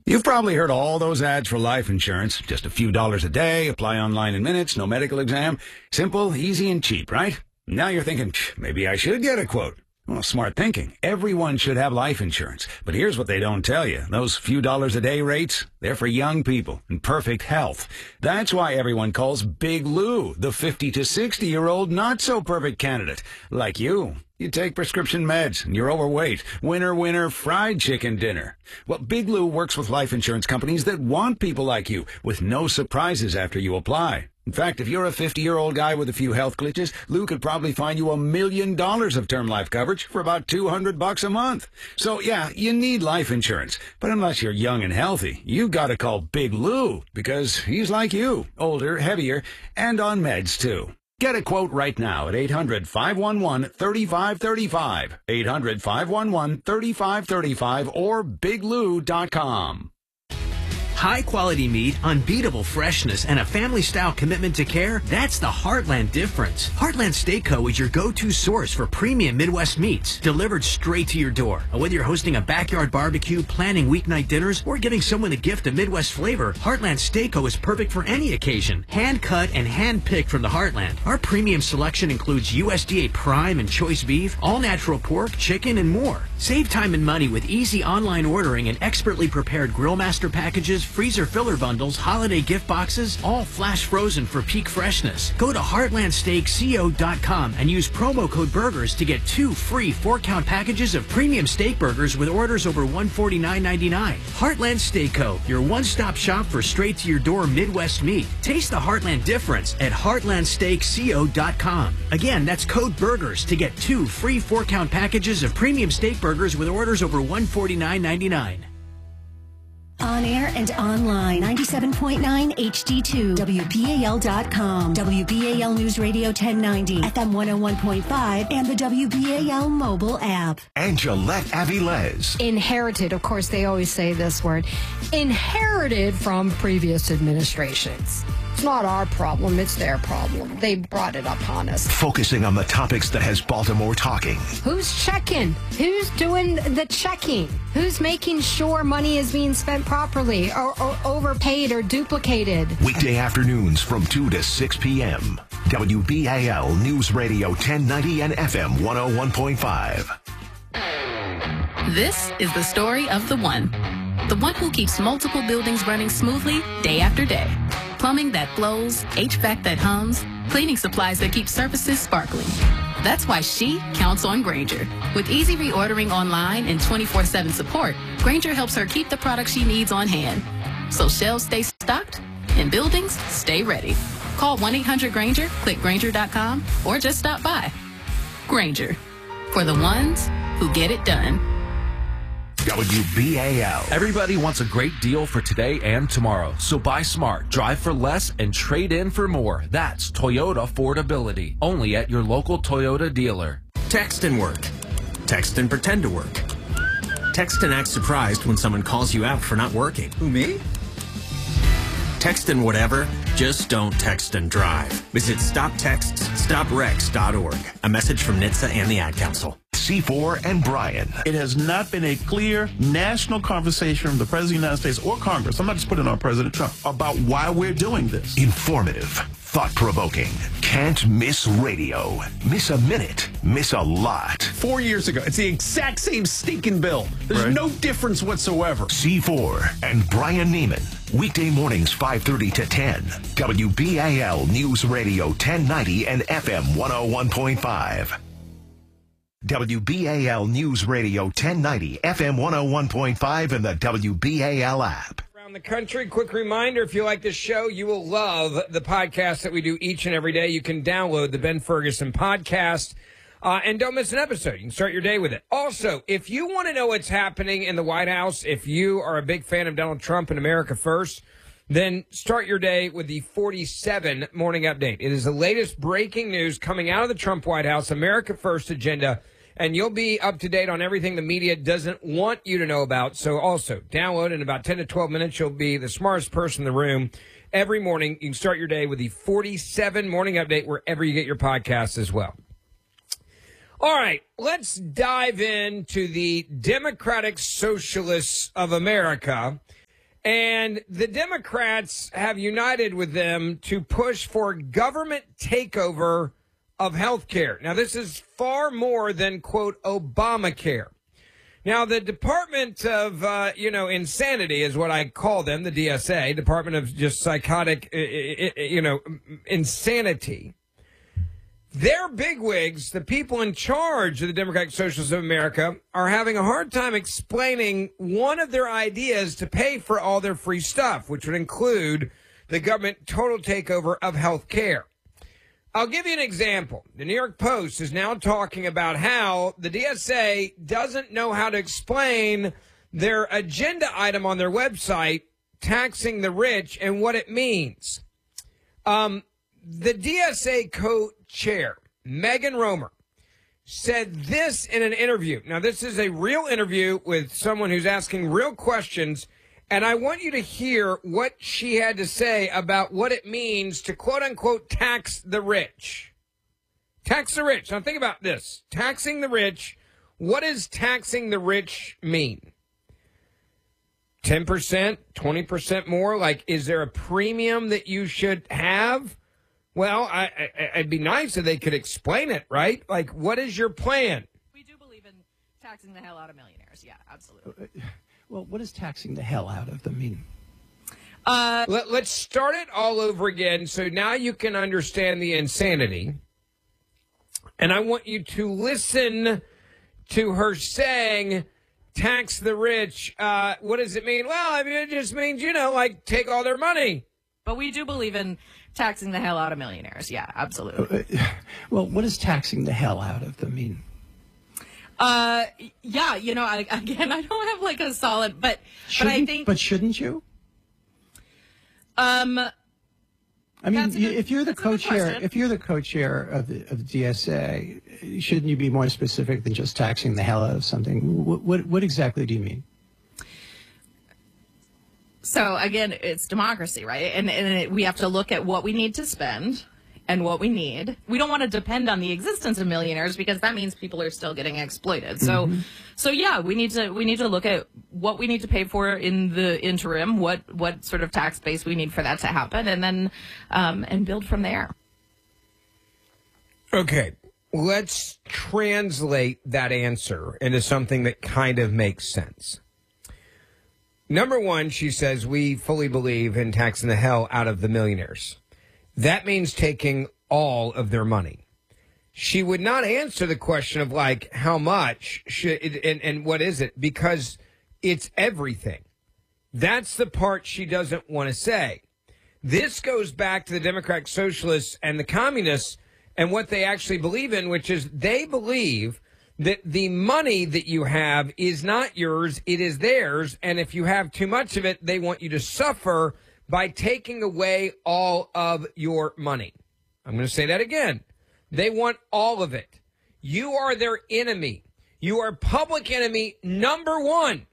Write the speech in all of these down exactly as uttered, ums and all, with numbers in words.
You've probably heard all those ads for life insurance. Just a few dollars a day, apply online in minutes, no medical exam. Simple, easy, and cheap, right? Now you're thinking, maybe I should get a quote. Well, smart thinking. Everyone should have life insurance. But here's what they don't tell you. Those few dollars a day rates, they're for young people in perfect health. That's why everyone calls Big Lou the fifty to sixty-year-old not-so-perfect candidate. Like you. You take prescription meds, and you're overweight. Winner, winner, fried chicken dinner. Well, Big Lou works with life insurance companies that want people like you, with no surprises after you apply. In fact, if you're a fifty-year-old guy with a few health glitches, Lou could probably find you a million dollars of term life coverage for about two hundred bucks a month. So, yeah, you need life insurance. But unless you're young and healthy, you gotta call Big Lou, because he's like you, older, heavier, and on meds, too. Get a quote right now at eight hundred, five one one, three five three five, eight hundred, five one one, three five three five, or big lou dot com. High-quality meat, unbeatable freshness, and a family-style commitment to care, that's the Heartland difference. Heartland Steak Co. is your go-to source for premium Midwest meats, delivered straight to your door. Whether you're hosting a backyard barbecue, planning weeknight dinners, or giving someone a gift of Midwest flavor, Heartland Steak Co. is perfect for any occasion. Hand-cut and hand-picked from the Heartland. Our premium selection includes U S D A prime and choice beef, all-natural pork, chicken, and more. Save time and money with easy online ordering and expertly prepared Grillmaster packages, freezer filler bundles, holiday gift boxes, all flash frozen for peak freshness. Go to heartland steak co dot com and use promo code BURGERS to get two free four-count packages of premium steak burgers with orders over one hundred forty-nine ninety-nine. Heartland Steak Co., your one-stop shop for straight-to-your-door Midwest meat. Taste the Heartland difference at heartland steak co dot com. Again, that's code BURGERS to get two free four-count packages of premium steak burgers with orders over one hundred forty-nine ninety-nine. On air and online, ninety-seven point nine H D two, W B A L dot com, W B A L News Radio ten ninety, F M one oh one point five, and the W B A L mobile app. And Gillette Avilés. Inherited, of course, they always say this word, inherited from previous administrations. It's not our problem, it's their problem. They brought it upon us. Focusing on the topics that has Baltimore talking. Who's checking? Who's doing the checking? Who's making sure money is being spent properly or, or overpaid or duplicated? Weekday afternoons from two to six p.m. W B A L News Radio ten ninety and F M one oh one point five. This is the story of the one. The one who keeps multiple buildings running smoothly day after day. Plumbing that flows, H V A C that hums, cleaning supplies that keep surfaces sparkling. That's why she counts on Grainger. With easy reordering online and twenty-four seven support, Grainger helps her keep the products she needs on hand. So shelves stay stocked and buildings stay ready. Call one eight hundred Grainger, click Grainger dot com, or just stop by. Grainger, for the ones who get it done. W B A L. Everybody wants a great deal for today and tomorrow. So buy smart, drive for less, and trade in for more. That's Toyota affordability. Only at your local Toyota dealer. Text and work. Text and pretend to work. Text and act surprised when someone calls you out for not working. Who, me? Text and whatever, just don't text and drive. Visit stop texts stop wrecks dot org. A message from N H T S A and the Ad Council. C four and Brian. It has not been a clear national conversation from the President of the United States or Congress, I'm not just putting on President Trump, about why we're doing this. Informative, thought-provoking, can't miss radio. Miss a minute, miss a lot. Four years ago, it's the exact same stinking bill. There's Right. no difference whatsoever. C four and Brian Neiman. Weekday mornings five thirty to ten. W B A L News Radio ten ninety and F M one oh one point five. W B A L News Radio ten ninety, F M one oh one point five, and the W B A L app. Around the country, quick reminder, if you like this show, you will love the podcast that we do each and every day. You can download the Ben Ferguson podcast uh, and don't miss an episode. You can start your day with it. Also, if you want to know what's happening in the White House, if you are a big fan of Donald Trump and America First, then start your day with the forty-seven Morning Update. It is the latest breaking news coming out of the Trump White House, America First agenda, and you'll be up to date on everything the media doesn't want you to know about. So also, download in about ten to twelve minutes. You'll be the smartest person in the room. Every morning, you can start your day with the forty-seven Morning Update wherever you get your podcasts as well. All right, let's dive into the Democratic Socialists of America And the Democrats have united with them to push for government takeover of health care. Now, this is far more than, quote, Obamacare. Now, the Department of, uh, you know, Insanity is what I call them, the D S A, Department of just Psychotic, you know, Insanity. Their bigwigs, the people in charge of the Democratic Socialists of America, are having a hard time explaining one of their ideas to pay for all their free stuff, which would include the government total takeover of health care. I'll give you an example. The New York Post is now talking about how the D S A doesn't know how to explain their agenda item on their website, taxing the rich, and what it means. Um, the D S A co-chair, Megan Romer, said this in an interview. Now, this is a real interview with someone who's asking real questions. And I want you to hear what she had to say about what it means to, quote unquote, tax the rich. Tax the rich. Now think about this. Taxing the rich. What does taxing the rich mean? ten percent, twenty percent more? Like, is there a premium that you should have? Well, I, I, it'd be nice if they could explain it, right? Like, what is your plan? We do believe in taxing the hell out of millionaires. Yeah, absolutely. Well, what does taxing the hell out of them mean? Uh, Let, let's start it all over again so now you can understand the insanity. And I want you to listen to her saying, tax the rich. Uh, what does it mean? Well, I mean, it just means, you know, like take all their money. But we do believe in taxing the hell out of millionaires. Yeah, absolutely. Uh, well, what does taxing the hell out of them mean? Uh, yeah, you know, I, again, I don't have like a solid, but, but I think. But shouldn't you? Um, I mean, good, if you're the co-chair, if you're the co-chair of the of the D S A, shouldn't you be more specific than just taxing the hell out of something? What what, what exactly do you mean? So again, it's democracy, right? And, and it, we have to look at what we need to spend and what we need. We don't want to depend on the existence of millionaires because that means people are still getting exploited. So, mm-hmm. so yeah, we need to we need to look at what we need to pay for in the interim, what what sort of tax base we need for that to happen, and then um, and build from there. Okay, let's translate that answer into something that kind of makes sense. Number one, she says we fully believe in taxing the hell out of the millionaires. That means taking all of their money. She would not answer the question of, like, how much should it, and, and what is it? Because it's everything. That's the part she doesn't want to say. This goes back to the Democratic Socialists and the Communists and what they actually believe in, which is they believe that the money that you have is not yours, it is theirs. And if you have too much of it, they want you to suffer by taking away all of your money. I'm going to say that again. They want all of it. You are their enemy. You are public enemy number one.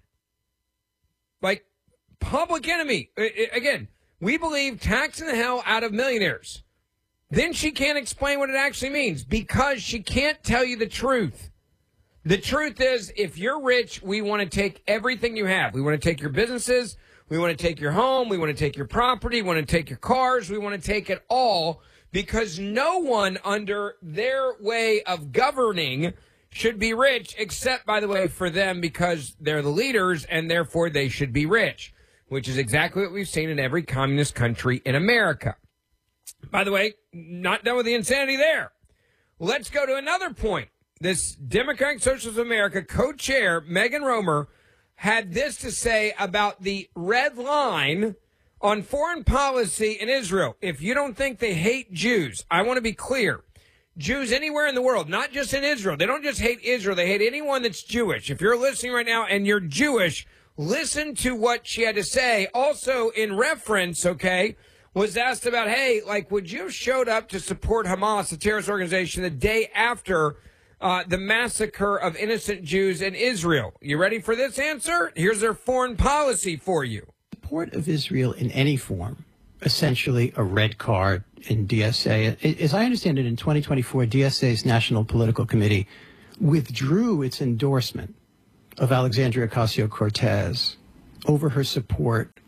Like, public enemy. Again, we believe taxing the hell out of millionaires. Then she can't explain what it actually means because she can't tell you the truth. The truth is, if you're rich, we want to take everything you have. We want to take your businesses. We want to take your home. We want to take your property. We want to take your cars. We want to take it all because no one under their way of governing should be rich, except, by the way, for them because they're the leaders and therefore they should be rich, which is exactly what we've seen in every communist country in America. By the way, not done with the insanity there. Let's go to another point. This Democratic Socialists of America co-chair, Megan Romer, had this to say about the red line on foreign policy in Israel. If you don't think they hate Jews, I want to be clear. Jews anywhere in the world, not just in Israel. They don't just hate Israel. They hate anyone that's Jewish. If you're listening right now and you're Jewish, listen to what she had to say. Also in reference, okay, was asked about, hey, like, would you have showed up to support Hamas, a terrorist organization, the day after Uh, the massacre of innocent Jews in Israel? You ready for this answer? Here's their foreign policy for you. Support of Israel in any form, essentially a red card in D S A. As I understand it, in twenty twenty-four, D S A's National Political Committee withdrew its endorsement of Alexandria Ocasio-Cortez over her support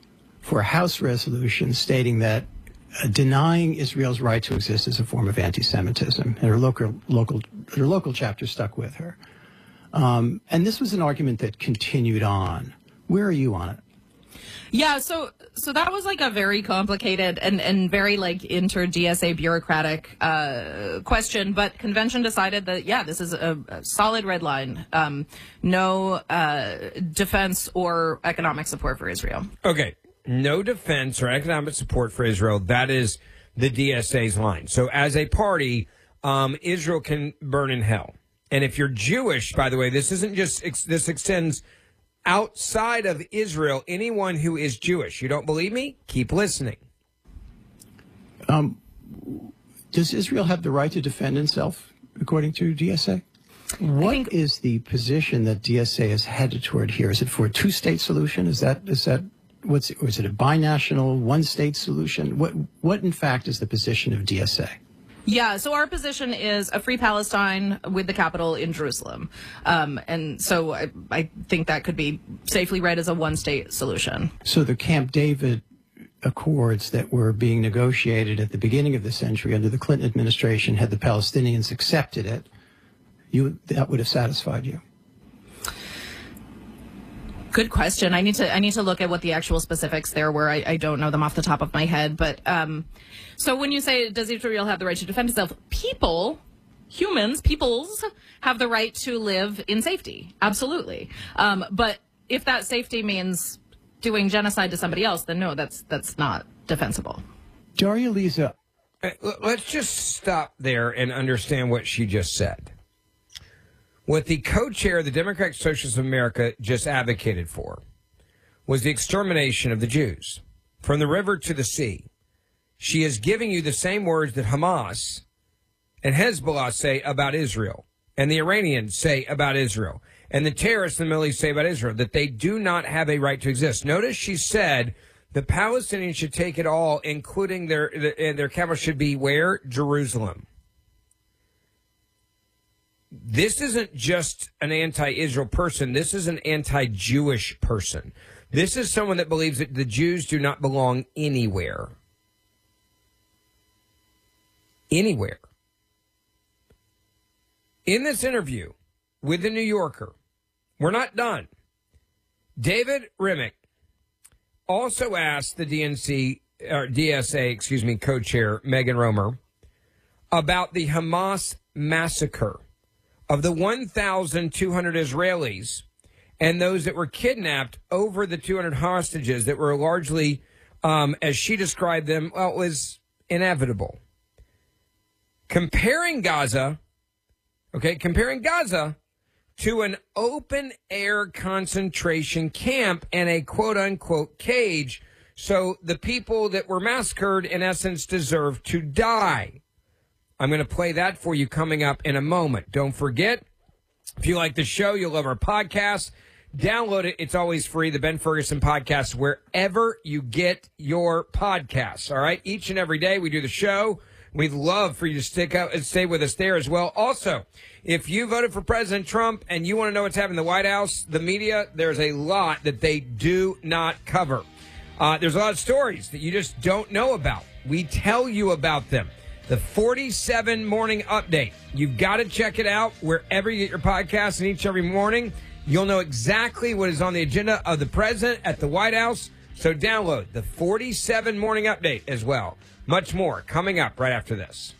for a House resolution stating that uh, denying Israel's right to exist is a form of anti-Semitism, and her local local her local chapter stuck with her. Um, and this was an argument that continued on. Where are you on it? Yeah, so so that was like a very complicated and, and very like inter-D S A bureaucratic uh, question, but convention decided that, yeah, this is a, a solid red line. Um, no uh, defense or economic support for Israel. Okay, no defense or economic support for Israel. That is the D S A's line. So as a party, um, Israel can burn in hell. And if you're Jewish, by the way, this isn't just, ex- this extends outside of Israel, anyone who is Jewish. You don't believe me? Keep listening. Um, does Israel have the right to defend itself, according to D S A? What think, is the position that D S A is headed toward here? Is it for a two-state solution? Is that is that what's or is it a binational, one-state solution? What what in fact is the position of D S A? Yeah, so our position is a free Palestine with the capital in Jerusalem. Um, and so I, I think that could be safely read as a one-state solution. So the Camp David Accords that were being negotiated at the beginning of the century under the Clinton administration, had the Palestinians accepted it, you that would have satisfied you? Good question. I need to I need to look at what the actual specifics there were. I, I don't know them off the top of my head. But um, so when you say, does Israel have the right to defend itself? People, humans, peoples have the right to live in safety. Absolutely. Um, but if that safety means doing genocide to somebody else, then no, that's that's not defensible. Daria Lisa. Let's just stop there and understand what she just said. What the co-chair of the Democratic Socialists of America just advocated for was the extermination of the Jews from the river to the sea. She is giving you the same words that Hamas and Hezbollah say about Israel, and the Iranians say about Israel, and the terrorists in the Middle East say about Israel, that they do not have a right to exist. Notice she said the Palestinians should take it all, including their, their, their capital should be where? Jerusalem. This isn't just an anti-Israel person. This is an anti-Jewish person. This is someone that believes that the Jews do not belong anywhere. Anywhere. In this interview with the New Yorker, we're not done. David Remick also asked the D N C, or D S A, excuse me, co-chair Megan Romer about the Hamas massacre of the one thousand two hundred Israelis and those that were kidnapped over the two hundred hostages that were largely, um, as she described them, well, it was inevitable. Comparing Gaza, okay, comparing Gaza to an open-air concentration camp and a quote-unquote cage, so the people that were massacred, in essence, deserve to die. I'm going to play that for you coming up in a moment. Don't forget, if you like the show, you'll love our podcast. Download it. It's always free. The Ben Ferguson Podcast, wherever you get your podcasts. All right. Each and every day we do the show. We'd love for you to stick out and stay with us there as well. Also, if you voted for President Trump and you want to know what's happening in the White House, the media, there's a lot that they do not cover. Uh, there's a lot of stories that you just don't know about. We tell you about them. The forty-seven Morning Update. You've got to check it out wherever you get your podcasts, and each every morning you'll know exactly what is on the agenda of the president at the White House. So download the forty-seven Morning Update as well. Much more coming up right after this.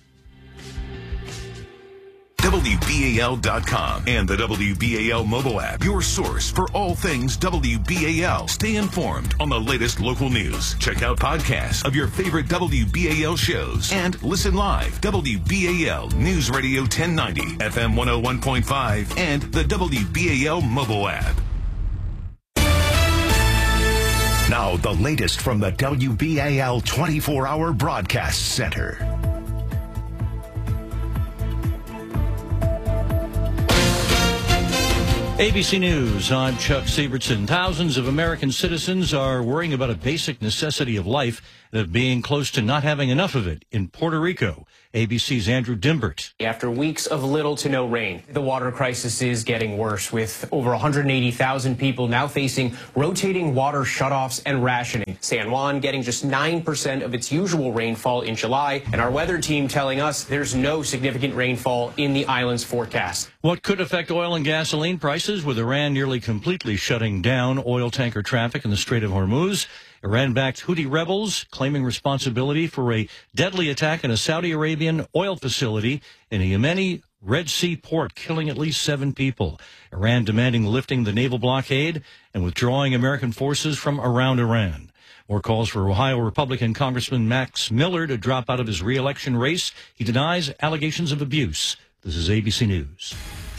W B A L dot com and the W B A L mobile app, your source for all things W B A L. Stay informed on the latest local news. Check out podcasts of your favorite W B A L shows and listen live. W B A L News Radio ten ninety, F M one oh one point five, and the W B A L mobile app. Now, the latest from the W B A L twenty-four hour Broadcast Center. A B C News, I'm Chuck Siebertson. Thousands of American citizens are worrying about a basic necessity of life, of being close to not having enough of it in Puerto Rico. A B C's Andrew Dimbert. After weeks of little to no rain, the water crisis is getting worse, with over one hundred eighty thousand people now facing rotating water shutoffs and rationing. San Juan getting just nine percent of its usual rainfall in July, and our weather team telling us there's no significant rainfall in the island's forecast. What could affect oil and gasoline prices, with Iran nearly completely shutting down oil tanker traffic in the Strait of Hormuz. Iran-backed Houthi rebels claiming responsibility for a deadly attack in a Saudi Arabian oil facility in a Yemeni Red Sea port, killing at least seven people. Iran demanding lifting the naval blockade and withdrawing American forces from around Iran. More calls for Ohio Republican Congressman Max Miller to drop out of his re-election race. He denies allegations of abuse. This is A B C News.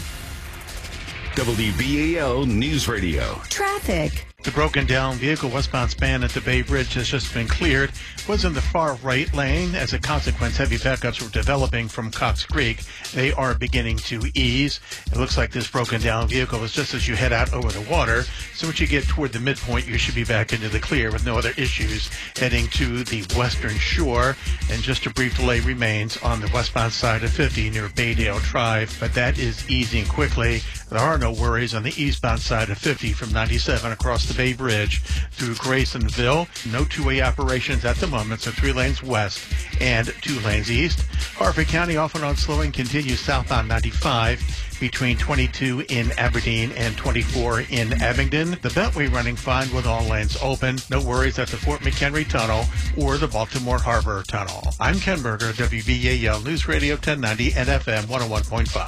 W B A L News Radio. Traffic. The broken down vehicle westbound span at the Bay Bridge has just been cleared. Was in the far right lane. As a consequence, heavy backups were developing from Cox Creek. They are beginning to ease. It looks like this broken down vehicle is just as you head out over the water. So once you get toward the midpoint, you should be back into the clear with no other issues heading to the western shore. And just a brief delay remains on the westbound side of fifty near Baydale Drive, but that is easing quickly. There are no worries on the eastbound side of fifty from ninety-seven across the Bay Bridge through Graysonville. No two-way operations at the moment, so three lanes west and two lanes east. Harford County off and on slowing continues southbound ninety-five between twenty-two in Aberdeen and twenty-four in Abingdon. The Beltway running fine with all lanes open. No worries at the Fort McHenry Tunnel or the Baltimore Harbor Tunnel. I'm Ken Berger, W B A L News Radio ten ninety and F M one oh one point five.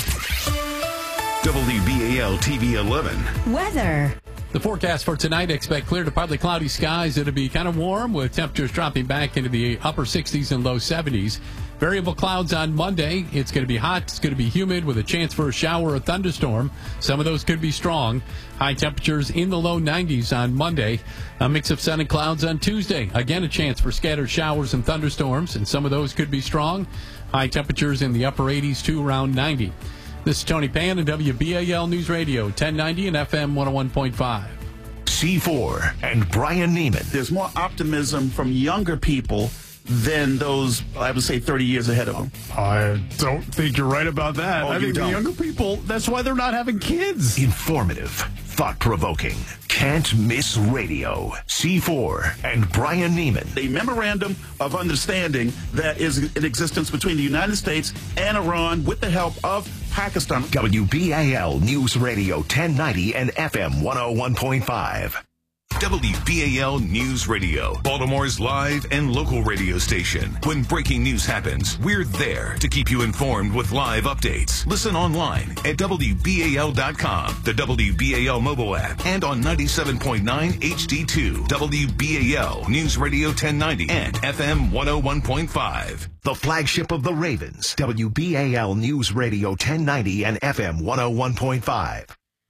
W B A L T V eleven. Weather. The forecast for tonight, expect clear to partly cloudy skies. It'll be kind of warm with temperatures dropping back into the upper sixties and low seventies. Variable clouds on Monday. It's going to be hot. It's going to be humid with a chance for a shower or thunderstorm. Some of those could be strong. High temperatures in the low nineties on Monday. A mix of sun and clouds on Tuesday. Again, a chance for scattered showers and thunderstorms, and some of those could be strong. High temperatures in the upper eighties to around ninety. This is Tony Pan and W B A L News Radio, ten ninety and F M one oh one point five. C four and Brian Neiman. There's more optimism from younger people than those, I would say, thirty years ahead of them. I don't think you're right about that. Oh, I you think don't. the younger people, that's why they're not having kids. Informative, thought-provoking, can't miss radio. C four and Brian Neiman. A memorandum of understanding that is in existence between the United States and Iran with the help of Pakistan. W B A L News Radio ten ninety and F M one oh one point five. W B A L News Radio, Baltimore's live and local radio station. When breaking news happens, we're there to keep you informed with live updates. Listen online at W B A L dot com, the W B A L mobile app, and on ninety-seven point nine H D two, W B A L News Radio ten ninety and F M one oh one point five. The flagship of the Ravens, W B A L News Radio ten ninety and F M one oh one point five.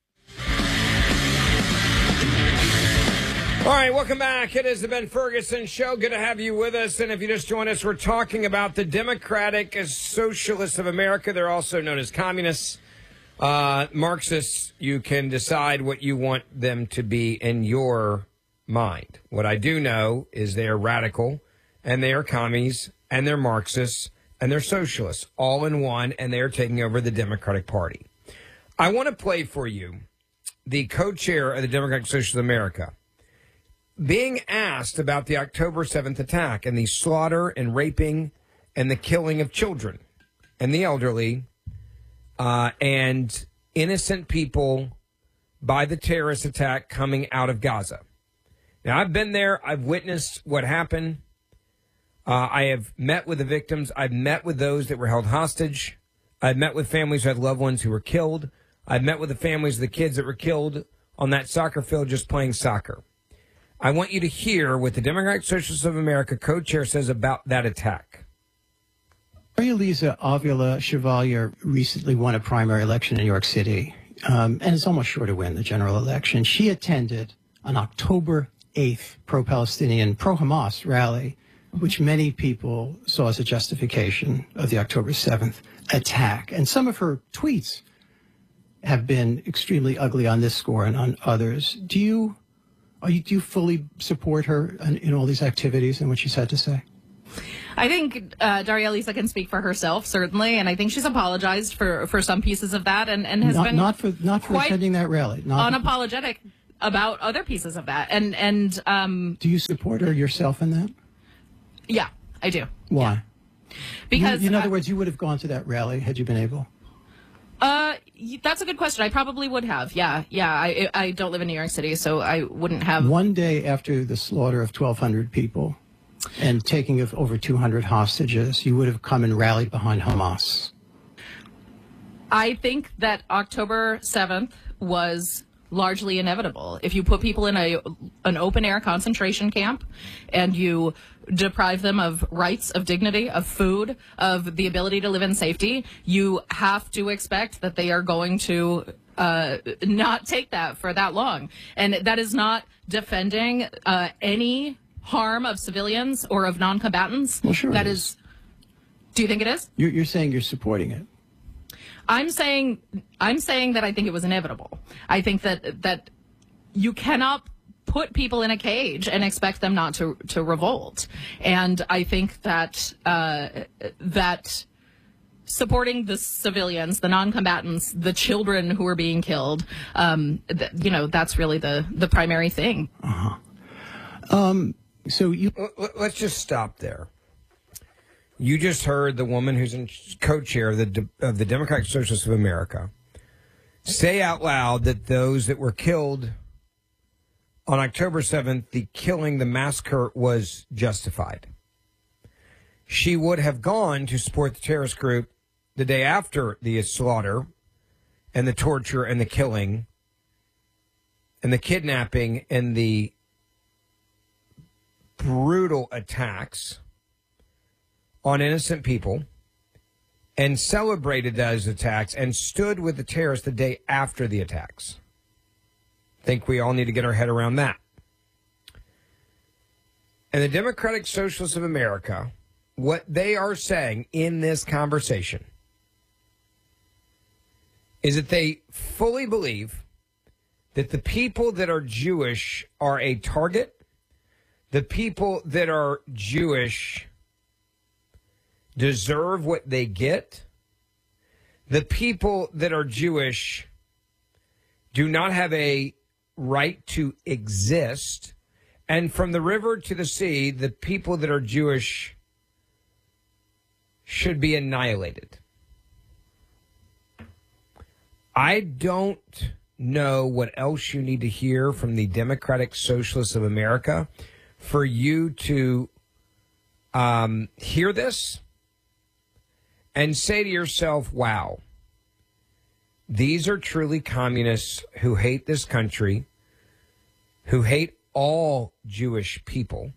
All right, welcome back. It is the Ben Ferguson Show. Good to have you with us. And if you just joined us, we're talking about the Democratic Socialists of America. They're also known as communists, uh, Marxists. You can decide what you want them to be in your mind. What I do know is they are radical, and they are commies, and they're Marxists, and they're socialists, all in one, and they are taking over the Democratic Party. I want to play for you the co-chair of the Democratic Socialists of America being asked about the October seventh attack and the slaughter and raping and the killing of children and the elderly uh, and innocent people by the terrorist attack coming out of Gaza. Now, I've been there. I've witnessed what happened. Uh, I have met with the victims. I've met with those that were held hostage. I've met with families who had loved ones who were killed. I've met with the families of the kids that were killed on that soccer field just playing soccer. I want you to hear what the Democratic Socialists of America co-chair says about that attack. Maria Lisa Avila Chevalier recently won a primary election in New York City, um, and is almost sure to win the general election. She attended an October eighth pro-Palestinian, pro-Hamas rally, which many people saw as a justification of the October seventh attack. And some of her tweets have been extremely ugly on this score and on others. Do you... Are you, do you fully support her in, in all these activities and what she's had to say? I think uh, Daria Lisa can speak for herself, certainly, and I think she's apologized for, for some pieces of that and, and has not, been not for not for quite attending that rally. Not unapologetic about other pieces of that. And and um, do you support her yourself in that? Yeah, I do. Why? Because you, in other uh, words, you would have gone to that rally had you been able. Uh, y- that's a good question. I probably would have. Yeah, yeah. I I don't live in New York City, so I wouldn't have. One day after the slaughter of twelve hundred people and taking of over two hundred hostages, you would have come and rallied behind Hamas. I think that October seventh was largely inevitable. If you put people in a an open air concentration camp and you deprive them of rights, of dignity, of food, of the ability to live in safety, you have to expect that they are going to uh, not take that for that long. And that is not defending uh, any harm of civilians or of non-combatants. Well, sure. That it is. is. Do you think it is? You're, you're saying you're supporting it. I'm saying I'm saying that I think it was inevitable. I think that that you cannot put people in a cage and expect them not to to revolt. And I think that uh, that supporting the civilians, the non-combatants, the children who are being killed, um, th- you know, that's really the the primary thing. Uh-huh. Um. So you let's just stop there. You just heard the woman who's in co-chair of the of the Democratic Socialists of America say out loud that those that were killed on October seventh, the killing, the massacre was justified. She would have gone to support the terrorist group the day after the slaughter and the torture and the killing and the kidnapping and the brutal attacks on innocent people and celebrated those attacks and stood with the terrorists the day after the attacks. I think we all need to get our head around that. And the Democratic Socialists of America, what they are saying in this conversation is that they fully believe that the people that are Jewish are a target. The people that are Jewish deserve what they get. The people that are Jewish do not have a right to exist. And from the river to the sea, the people that are Jewish should be annihilated. I don't know what else you need to hear from the Democratic Socialists of America for you to um, hear this and say to yourself, wow, these are truly communists who hate this country, who hate all Jewish people,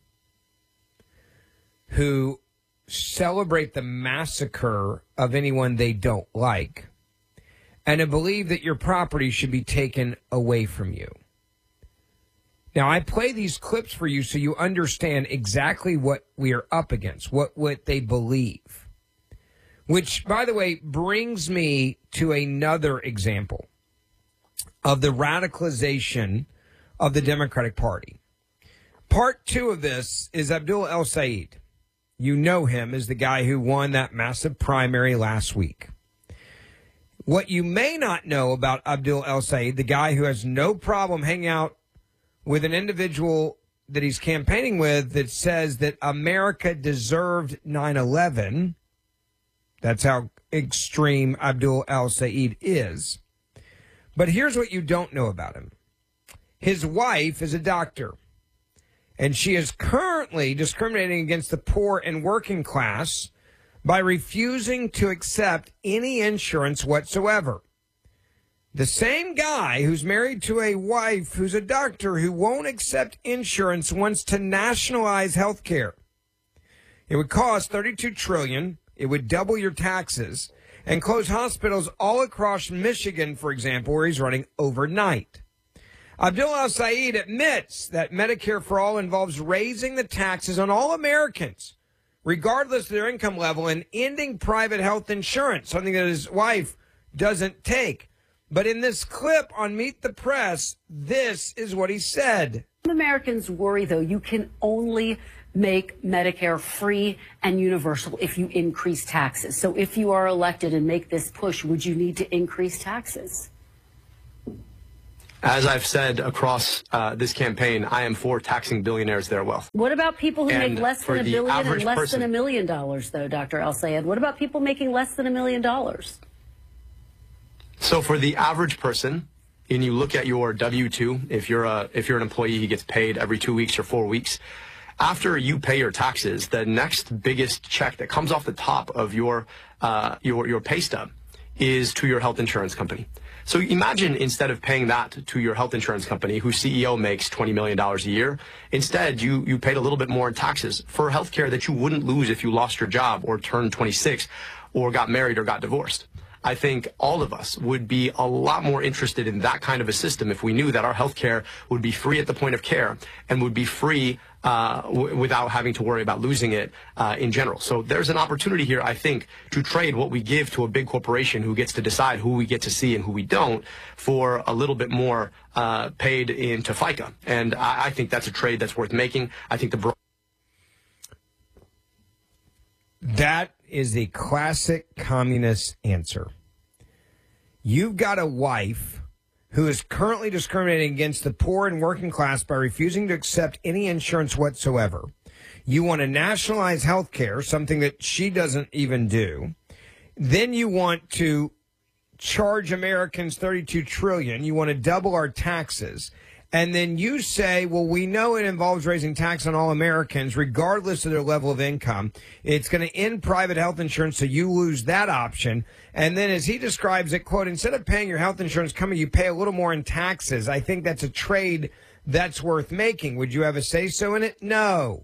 who celebrate the massacre of anyone they don't like, and who believe that your property should be taken away from you. Now, I play these clips for you so you understand exactly what we are up against, what, what they believe. Which, by the way, brings me to another example of the radicalization of the Democratic Party. Part two of this is Abdul El-Sayed. You know him as the guy who won that massive primary last week. What you may not know about Abdul El-Sayed, the guy who has no problem hanging out with an individual that he's campaigning with that says that America deserved nine eleven. That's how extreme Abdul El-Sayed is. But here's what you don't know about him. His wife is a doctor, and she is currently discriminating against the poor and working class by refusing to accept any insurance whatsoever. The same guy who's married to a wife who's a doctor who won't accept insurance wants to nationalize health care. It would cost thirty-two trillion dollars. It would double your taxes and close hospitals all across Michigan, for example, where he's running overnight. Abdul El-Sayed admits that Medicare for All involves raising the taxes on all Americans, regardless of their income level, and ending private health insurance, something that his wife doesn't take. But in this clip on Meet the Press, this is what he said. Americans worry, though, you can only make Medicare free and universal if you increase taxes. So if you are elected and make this push, would you need to increase taxes? As I've said across uh, this campaign, I am for taxing billionaires their wealth. What about people who And make less for than a the billion and average less person- than a million dollars, though, Doctor El-Sayed? What about people making less than a million dollars? So for the average person, and you look at your W two, if you're a if you're an employee who gets paid every two weeks or four weeks, after you pay your taxes, the next biggest check that comes off the top of your uh, your your pay stub is to your health insurance company. So imagine instead of paying that to your health insurance company, whose C E O makes twenty million dollars a year, instead you, you paid a little bit more in taxes for health care that you wouldn't lose if you lost your job or turned twenty-six or got married or got divorced. I think all of us would be a lot more interested in that kind of a system if we knew that our health care would be free at the point of care and would be free uh, w- without having to worry about losing it uh, in general. So there's an opportunity here, I think, to trade what we give to a big corporation who gets to decide who we get to see and who we don't for a little bit more uh, paid into FICA. And I, I think that's a trade that's worth making. I think the... Bro- That is the classic communist answer. You've got a wife who is currently discriminating against the poor and working class by refusing to accept any insurance whatsoever. You want to nationalize health care, something that she doesn't even do. Then you want to charge Americans thirty-two trillion dollars. You want to double our taxes. And then you say, well, we know it involves raising tax on all Americans, regardless of their level of income. It's going to end private health insurance, so you lose that option. And then as he describes it, quote, instead of paying your health insurance company, you pay a little more in taxes. I think that's a trade that's worth making. Would you have a say-so in it? No.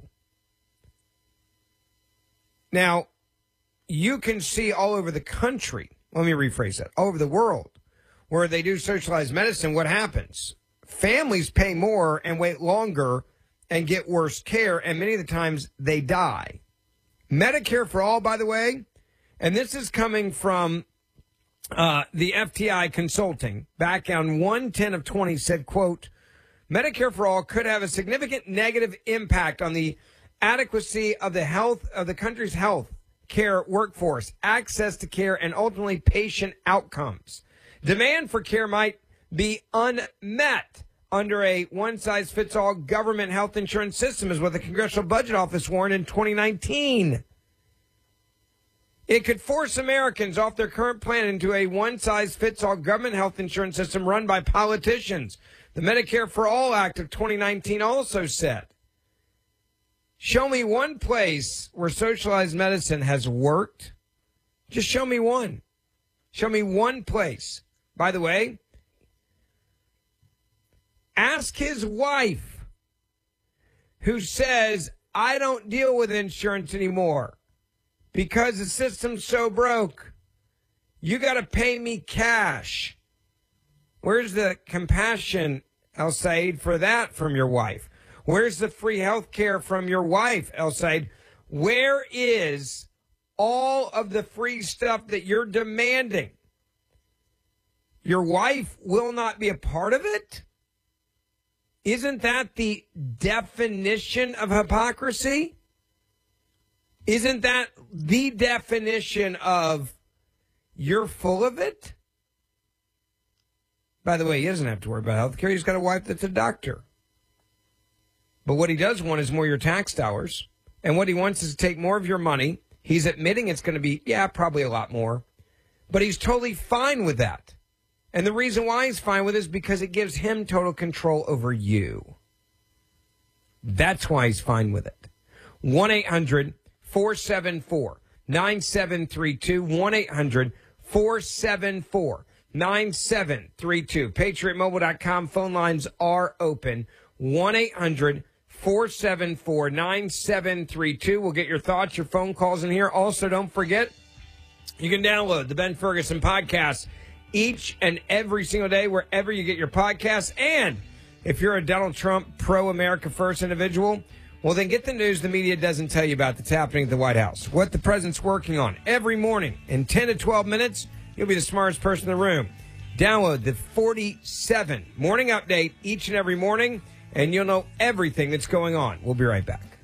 Now, you can see all over the country, let me rephrase that, all over the world, where they do socialized medicine, what happens? Families pay more and wait longer and get worse care, and many of the times they die. Medicare for All, by the way, and this is coming from uh, the F T I Consulting, back on one ten of twenty, said, quote, Medicare for All could have a significant negative impact on the adequacy of the health of the country's health care workforce, access to care, and ultimately patient outcomes. Demand for care might be unmet under a one-size-fits-all government health insurance system, is what the Congressional Budget Office warned in twenty nineteen. It could force Americans off their current plan into a one-size-fits-all government health insurance system run by politicians. The Medicare for All Act of twenty nineteen also said. Show me one place where socialized medicine has worked. Just show me one. Show me one place. By the way, ask his wife, who says, I don't deal with insurance anymore because the system's so broke. You got to pay me cash. Where's the compassion, El-Sayed, for that from your wife? Where's the free health care from your wife, El-Sayed? Where is all of the free stuff that you're demanding? Your wife will not be a part of it? Isn't that the definition of hypocrisy? Isn't that the definition of you're full of it? By the way, he doesn't have to worry about health care. He's got a wife that's a doctor. But what he does want is more of your tax dollars. And what he wants is to take more of your money. He's admitting it's going to be, yeah, probably a lot more. But he's totally fine with that. And the reason why he's fine with it is because it gives him total control over you. That's why he's fine with it. one eight hundred four seven four nine seven three two. one eight hundred four seven four nine seven three two. Patriot Mobile dot com phone lines are open. one eight hundred four seven four nine seven three two. We'll get your thoughts, your phone calls in here. Also, don't forget, you can download the Ben Ferguson podcast each and every single day wherever you get your podcasts. And if you're a Donald Trump pro-America First individual, well, then get the news the media doesn't tell you about that's happening at the White House. What the president's working on every morning in ten to twelve minutes. You'll be the smartest person in the room. Download the forty-seven Morning Update each and every morning. and you'll know everything that's going on. We'll be right back.